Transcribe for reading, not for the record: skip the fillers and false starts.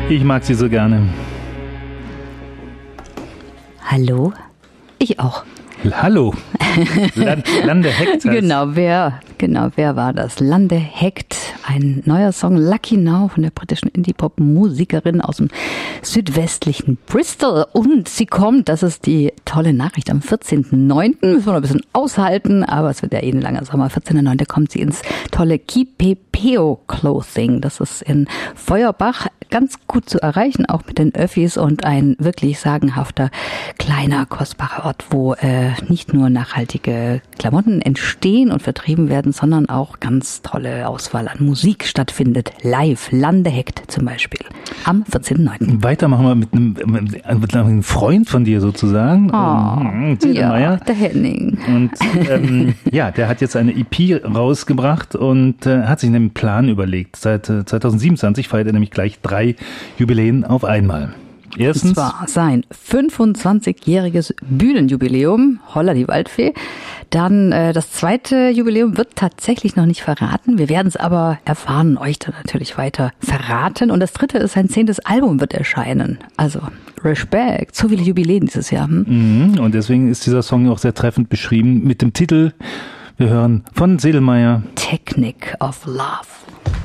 Ich mag sie so gerne. Hallo? Ich auch. Hallo. Lande Hekt. Genau, wer war das? Lande Hekt, ein neuer Song, Lucky Now, von der britischen Indie-Pop-Musikerin aus dem südwestlichen Bristol. Und sie kommt, das ist die tolle Nachricht, am 14.09. Müssen wir noch ein bisschen aushalten, aber es wird ja ein langer Sommer. 14.09. kommt sie ins tolle Kipepeo Clothing. Das ist in Feuerbach ganz gut zu erreichen, auch mit den Öffis, und ein wirklich sagenhafter, kleiner, kostbarer Ort, wo nicht nur nachhaltige Klamotten entstehen und vertrieben werden, sondern auch ganz tolle Auswahl an Musik stattfindet. Live, Lande Hekt zum Beispiel, am 14.09. Weiter machen wir mit einem Freund von dir sozusagen. Ja, der Henning. Und der hat jetzt eine EP rausgebracht und hat sich einen Plan überlegt. Seit 2027 feiert er nämlich gleich 3 Jubiläen auf einmal. Erstens, und zwar sein 25-jähriges Bühnenjubiläum, Holla die Waldfee. Dann das zweite Jubiläum wird tatsächlich noch nicht verraten. Wir werden es aber erfahren, euch dann natürlich weiter verraten. Und das dritte ist, sein 10. Album wird erscheinen. Also Respekt, so viele Jubiläen dieses Jahr. Und deswegen ist dieser Song auch sehr treffend beschrieben mit dem Titel, wir hören von Sedlmayr, Technic of Love.